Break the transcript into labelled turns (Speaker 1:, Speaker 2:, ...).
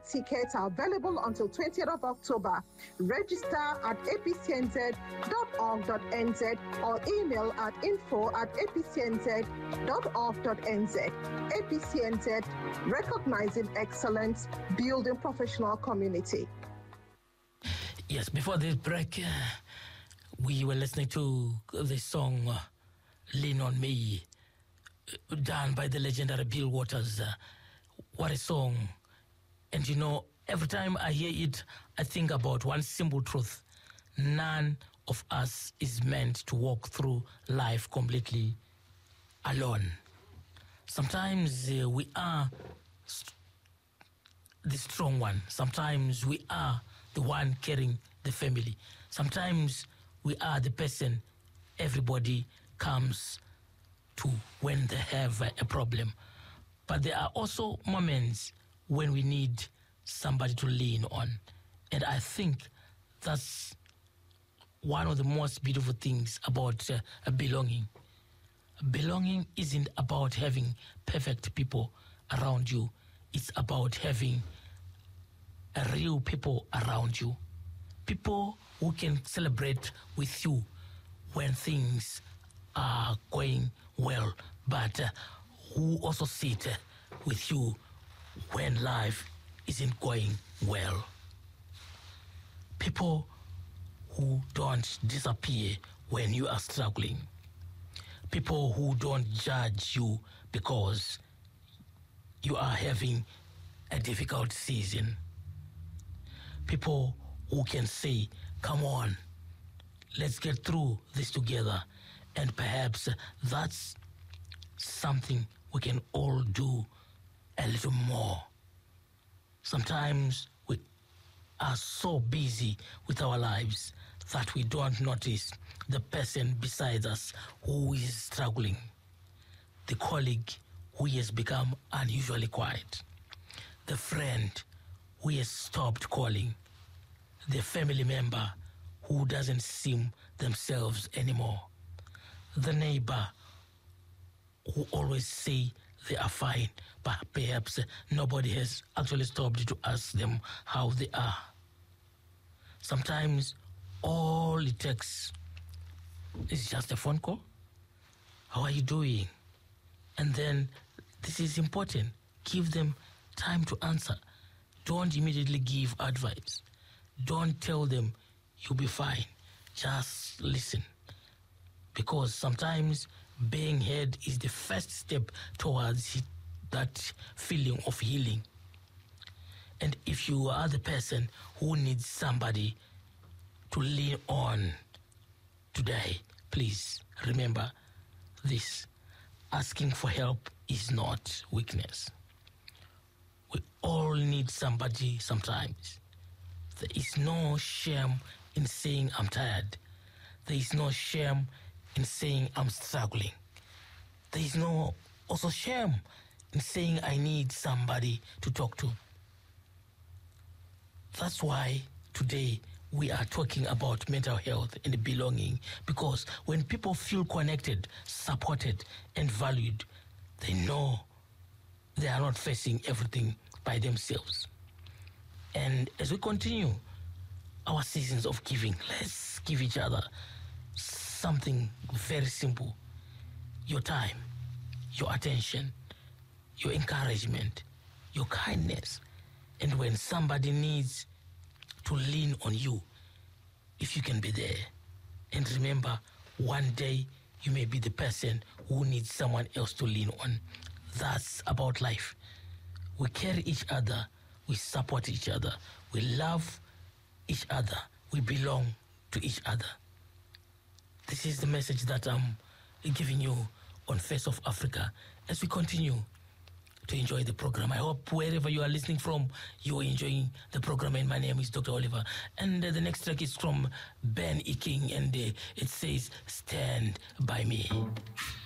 Speaker 1: tickets are available until 20th of October. Register at apcnz.org.nz or email at info@apcnz.org.nz. APCNZ, recognizing excellence, building professional community.
Speaker 2: Yes, before this break, we were listening to the song Lean on Me, done by the legendary Bill Waters. What a song. And you know, every time I hear it, I think about one simple truth. None of us is meant to walk through life completely alone. Sometimes we are the strong one. Sometimes we are the one carrying the family. Sometimes we are the person everybody comes to when they have a problem. But there are also moments when we need somebody to lean on. And I think that's one of the most beautiful things about belonging. Belonging isn't about having perfect people around you. It's about having real people around you. People who can celebrate with you when things are going well, but who also sit with you when life isn't going well. People who don't disappear when you are struggling. People who don't judge you because you are having a difficult season. People who can say, come on, let's get through this together. And perhaps that's something we can all do a little more. Sometimes we are so busy with our lives that we don't notice the person beside us who is struggling, the colleague who has become unusually quiet, the friend who has stopped calling, the family member who doesn't seem themselves anymore, the neighbor who always say they are fine, but perhaps nobody has actually stopped to ask them how they are. Sometimes all it takes is just a phone call. How are you doing? And then, this is important, give them time to answer. Don't immediately give advice. Don't tell them you'll be fine. Just listen. Because sometimes being heard is the first step towards that feeling of healing. And if you are the person who needs somebody to lean on today, please remember this. Asking for help is not weakness. We all need somebody sometimes. There is no shame in saying I'm tired. There is no shame in saying I'm struggling. There is no also shame in saying I need somebody to talk to. That's why today we are talking about mental health and belonging, because when people feel connected, supported, and valued, they know they are not facing everything by themselves. And as we continue our seasons of giving, let's give each other something very simple. Your time, your attention, your encouragement, your kindness. And when somebody needs to lean on you, if you can be there. And remember, one day you may be the person who needs someone else to lean on. That's about life. We carry each other, we support each other, we love each other, we belong to each other. This is the message that I'm giving you on Face of Africa as we continue to enjoy the program. I hope wherever you are listening from, you are enjoying the program. And my name is Dr. Oliver. And the next track is from Ben Iking, and it says, Stand By Me.